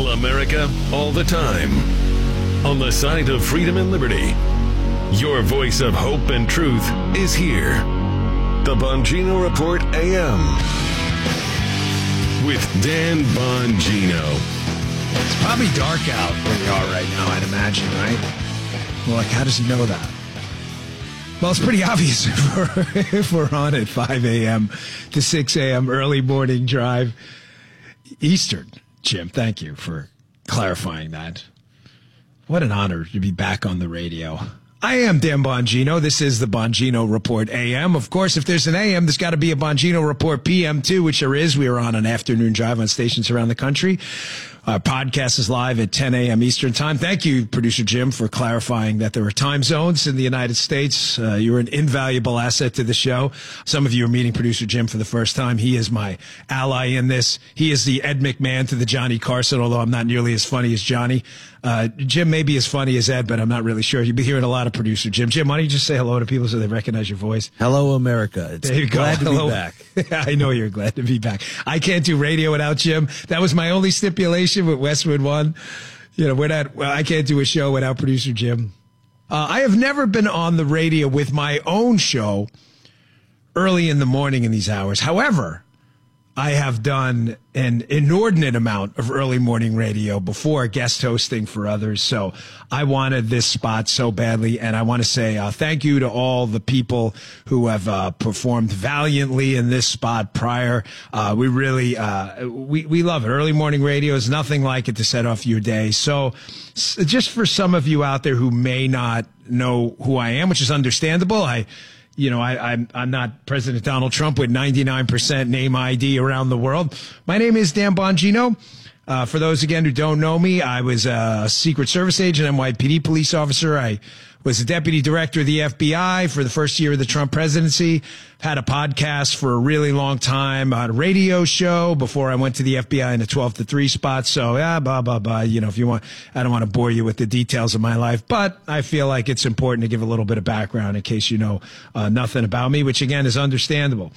All America, all the time. On the side of freedom and liberty. Your voice of hope and truth is here. The Bongino Report AM. With Dan Bongino. It's probably dark out where you are right now, I'd imagine, right? Well, like, how does he know that? Well, it's pretty obvious if we're on at 5 a.m. to 6 a.m. early morning drive Eastern. Jim, thank you for clarifying that. What an honor to be back on the radio. I am Dan Bongino. This is the Bongino Report AM. Of course, if there's an AM, there's got to be a Bongino Report PM too, which there is. We are on an afternoon drive on stations around the country. Our podcast is live at 10 a.m. Eastern Time. Thank you, Producer Jim, for clarifying that there are time zones in the United States. You're an invaluable asset to the show. Some of you are meeting Producer Jim for the first time. He is my ally in this. He is the Ed McMahon to the Johnny Carson, although I'm not nearly as funny as Johnny. Jim may be as funny as Ed, but I'm not really sure. You'll be hearing a lot of Producer Jim. Jim, why don't you just say hello to people so they recognize your voice? Hello, America. It's glad to be back. I know you're glad to be back. I can't do radio without Jim. That was my only stipulation with Westwood One. You know, I can't do a show without Producer Jim. I have never been on the radio with my own show early in the morning in these hours. However, I have done an inordinate amount of early morning radio before, guest hosting for others. So I wanted this spot so badly. And I want to say thank you to all the people who have performed valiantly in this spot prior. We really, we love it. Early morning radio is nothing like it to set off your day. So just for some of you out there who may not know who I am, which is understandable, I'm not President Donald Trump with 99% name ID around the world. My name is Dan Bongino. For those, again, who don't know me, I was a Secret Service agent, NYPD police officer. I was the deputy director of the FBI for the first year of the Trump presidency. Had a podcast for a really long time, a radio show before I went to the FBI in a 12 to 3 spot. So, blah, blah, blah. You know, if you want, I don't want to bore you with the details of my life, but I feel like it's important to give a little bit of background in case you know nothing about me, which again is understandable.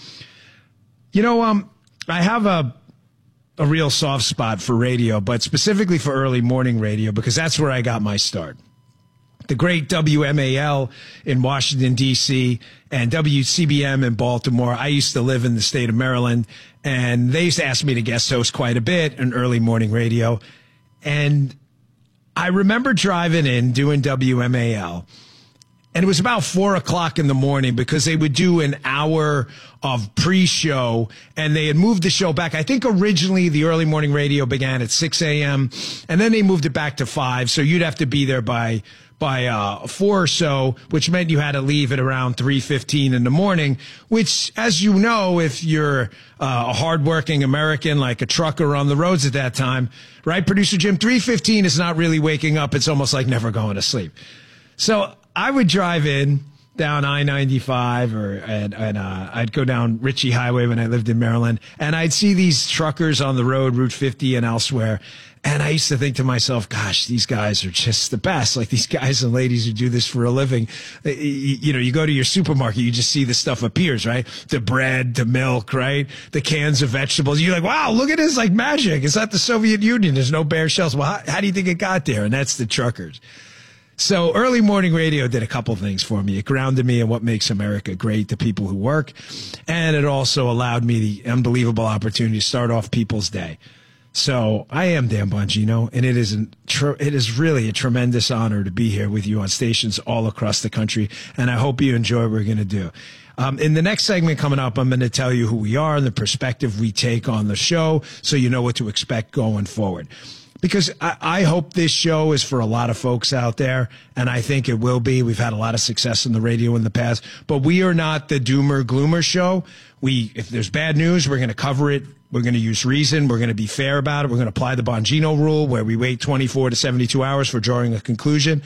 You know, I have a real soft spot for radio, but specifically for early morning radio because that's where I got my start. The great WMAL in Washington, D.C., and WCBM in Baltimore. I used to live in the state of Maryland, and they used to ask me to guest host quite a bit in early morning radio. And I remember driving in, doing WMAL, and it was about 4 o'clock in the morning because they would do an hour of pre-show, and they had moved the show back. I think originally the early morning radio began at 6 a.m., and then they moved it back to 5, so you'd have to be there by 4 or so, which meant you had to leave at around 3:15 in the morning, which, as you know, if you're a hardworking American like a trucker on the roads at that time, right, Producer Jim, 3:15 is not really waking up. It's almost like never going to sleep. So I would drive in down I-95 and I'd go down Ritchie Highway when I lived in Maryland, and I'd see these truckers on the road, Route 50 and elsewhere. And I used to think to myself, gosh, these guys are just the best. Like these guys and ladies who do this for a living. You know, you go to your supermarket, you just see the stuff appears, right? The bread, the milk, right? The cans of vegetables. You're like, wow, look at this, like magic. It's not the Soviet Union. There's no bare shelves. Well, how do you think it got there? And that's the truckers. So early morning radio did a couple things for me. It grounded me in what makes America great, the people who work. And it also allowed me the unbelievable opportunity to start off people's day. So I am Dan Bongino, and it is really a tremendous honor to be here with you on stations all across the country, and I hope you enjoy what we're going to do. In the next segment coming up, I'm going to tell you who we are and the perspective we take on the show so you know what to expect going forward. Because I hope this show is for a lot of folks out there, and I think it will be. We've had a lot of success in the radio in the past, but we are not the doomer gloomer show. If there's bad news, we're going to cover it. We're going to use reason. We're going to be fair about it. We're going to apply the Bongino rule where we wait 24 to 72 hours for drawing a conclusion.